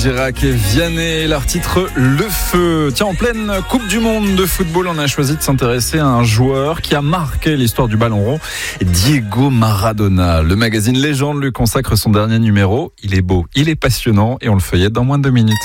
Girac et Vianney, leur titre Le Feu. Tiens, en pleine Coupe du Monde de football, on a choisi de s'intéresser à un joueur qui a marqué l'histoire du ballon rond, Diego Maradona. Le magazine Légende lui consacre son dernier numéro. Il est beau, il est passionnant et on le feuillette dans moins de 2 minutes.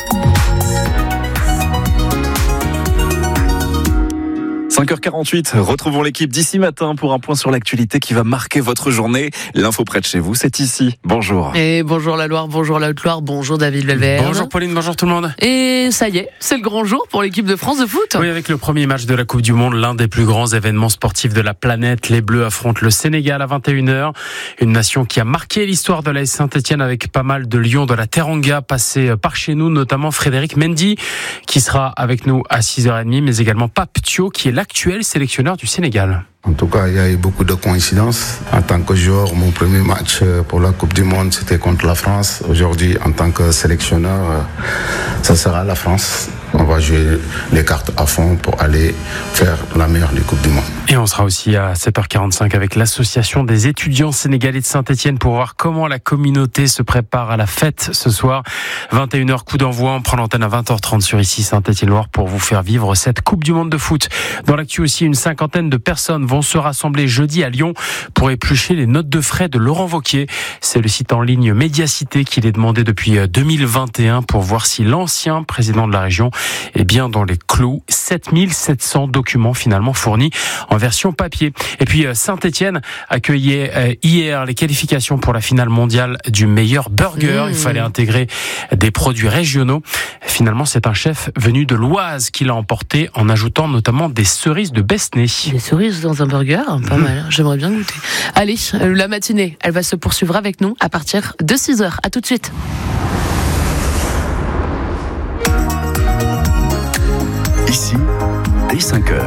5h48, retrouvons l'équipe d'ici matin pour un point sur l'actualité qui va marquer votre journée. L'info près de chez vous, c'est ici. Bonjour. Et bonjour la Loire, bonjour la Haute-Loire, bonjour David Valverde. Bonjour Pauline, bonjour tout le monde. Et ça y est, c'est le grand jour pour l'équipe de France de foot. Oui, avec le premier match de la Coupe du Monde, l'un des plus grands événements sportifs de la planète. Les Bleus affrontent le Sénégal à 21h. Une nation qui a marqué l'histoire de l'AS Saint-Etienne avec pas mal de lions de la Teranga passés par chez nous, notamment Frédéric Mendy, qui sera avec nous à 6h30, mais également Pape Thiaw, qui est l'actuel sélectionneur du Sénégal. En tout cas, il y a eu beaucoup de coïncidences. En tant que joueur, mon premier match pour la Coupe du Monde, c'était contre la France. Aujourd'hui, en tant que sélectionneur, ça sera la France. On va jouer les cartes à fond pour aller faire la meilleure des Coupes du Monde. Et on sera aussi à 7h45 avec l'association des étudiants sénégalais de Saint-Etienne pour voir comment la communauté se prépare à la fête ce soir. 21h, coup d'envoi. On prend l'antenne à 20h30 sur ici Saint-Etienne-Loire pour vous faire vivre cette Coupe du Monde de foot. Dans l'actu aussi, une cinquantaine de personnes vont se rassembler jeudi à Lyon pour éplucher les notes de frais de Laurent Wauquiez. C'est le site en ligne Médiacité qui les demandait depuis 2021 pour voir si l'ancien président de la région est bien dans les clous. 7700 documents finalement fournis en version papier. Et puis Saint-Etienne accueillait hier les qualifications pour la finale mondiale du meilleur burger. Il fallait intégrer des produits régionaux. Finalement, c'est un chef venu de l'Oise qui l'a emporté en ajoutant notamment des cerises de Besnay. Des cerises dans un burger, pas mal, j'aimerais bien goûter. Allez, la matinée, elle va se poursuivre avec nous à partir de 6h. À tout de suite. Ici, dès 5h.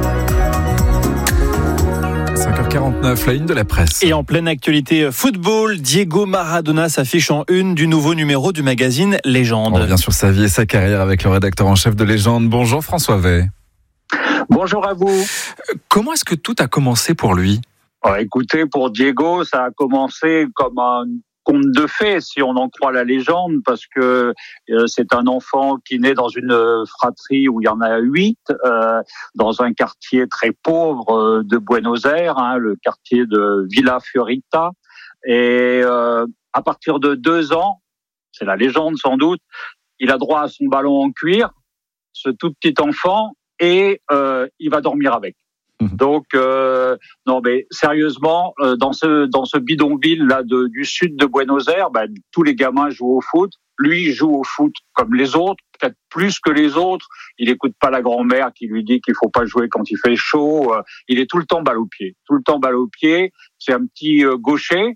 5h49, la une de la presse. Et en pleine actualité football, Diego Maradona s'affiche en une du nouveau numéro du magazine Légende. On revient sur sa vie et sa carrière avec le rédacteur en chef de Légende. Bonjour François Vey. Bonjour à vous. Comment est-ce que tout a commencé pour lui ? Écoutez, pour Diego, ça a commencé comme un conte de fées, si on en croit la légende, parce que c'est un enfant qui naît dans une fratrie où il y en a 8, dans un quartier très pauvre de Buenos Aires, le quartier de Villa Fiorita. Et à partir de 2 ans, c'est la légende sans doute, il a droit à son ballon en cuir, ce tout petit enfant, et il va dormir avec. Donc non mais sérieusement, dans ce bidonville là du sud de Buenos Aires, tous les gamins jouent au foot. Lui il joue au foot comme les autres, peut-être plus que les autres. Il écoute pas la grand-mère qui lui dit qu'il faut pas jouer quand il fait chaud. Il est tout le temps balle au pied, C'est un petit gaucher.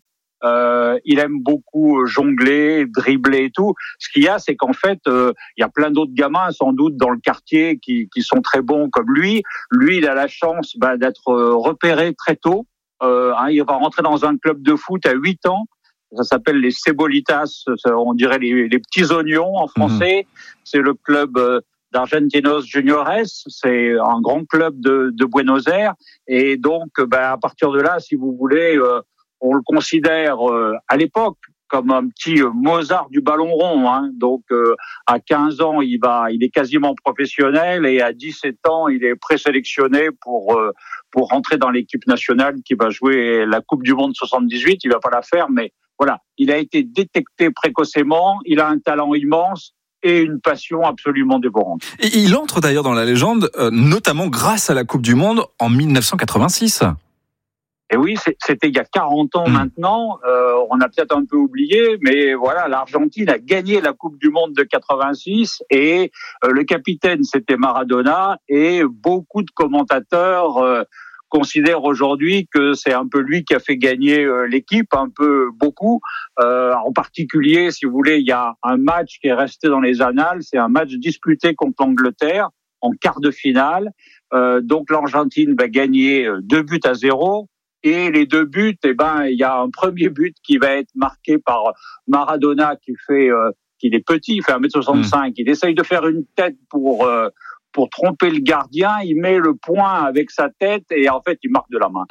Il aime beaucoup jongler, dribbler et tout. Ce qu'il y a, c'est qu'en fait, il y a plein d'autres gamins, sans doute, dans le quartier qui sont très bons comme lui. Lui, il a la chance d'être repéré très tôt. Il va rentrer dans un club de foot à 8 ans. Ça s'appelle les Cebolitas, on dirait les petits oignons en français. C'est le club d'Argentinos Juniores. C'est un grand club de Buenos Aires. Et donc, à partir de là, si vous voulez... on le considère à l'époque comme un petit Mozart du ballon rond. Donc à 15 ans, il est quasiment professionnel et à 17 ans, il est présélectionné pour rentrer dans l'équipe nationale qui va jouer la Coupe du Monde 78. Il va pas la faire, mais voilà, il a été détecté précocement. Il a un talent immense et une passion absolument dévorante. Et il entre d'ailleurs dans la légende, notamment grâce à la Coupe du Monde en 1986. Et oui, c'était il y a 40 ans maintenant. On a peut-être un peu oublié, mais voilà, l'Argentine a gagné la Coupe du Monde de 86 et le capitaine, c'était Maradona. Et beaucoup de commentateurs considèrent aujourd'hui que c'est un peu lui qui a fait gagner l'équipe, beaucoup. En particulier, si vous voulez, il y a un match qui est resté dans les annales. C'est un match disputé contre l'Angleterre en quart de finale. Donc l'Argentine va gagner 2-0. Et les 2 buts, il y a un premier but qui va être marqué par Maradona qu'il est petit, il fait 1m65. Il essaye de faire une tête pour tromper le gardien. Il met le poing avec sa tête et en fait, il marque de la main.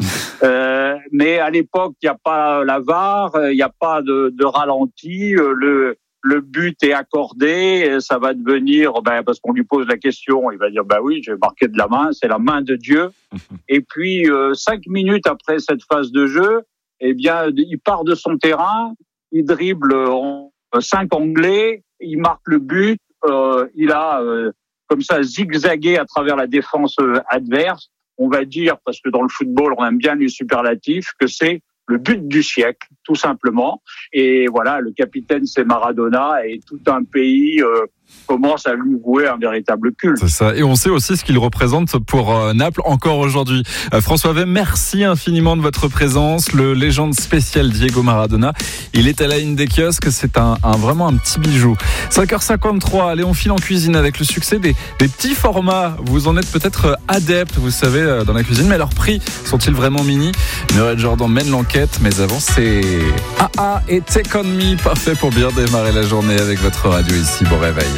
Mais à l'époque, il n'y a pas la VAR, il n'y a pas de ralenti. Le le but est accordé, ça va devenir, parce qu'on lui pose la question, il va dire, oui, j'ai marqué de la main, c'est la main de Dieu. Et puis, 5 minutes après cette phase de jeu, il part de son terrain, il dribble 5 Anglais, il marque le but, il a, comme ça, zigzagué à travers la défense adverse. On va dire, parce que dans le football, on aime bien les superlatifs, que c'est le but du siècle, tout simplement. Et voilà, le capitaine, c'est Maradona, et tout un pays commence à lui vouer un véritable culte. C'est ça. Et on sait aussi ce qu'il représente pour Naples encore aujourd'hui. François Vey, merci infiniment de votre présence. Le légende spécial Diego Maradona, il est à la ligne des kiosques. C'est vraiment un petit bijou. 5h53, allez, on file en cuisine avec le succès des petits formats. Vous en êtes peut-être adepte, vous savez, dans la cuisine, mais leurs prix sont-ils vraiment mini? Muriel Jordan mène l'enquête, mais avant, c'est AA et Take On Me, parfait pour bien démarrer la journée avec votre radio ici. Bon réveil.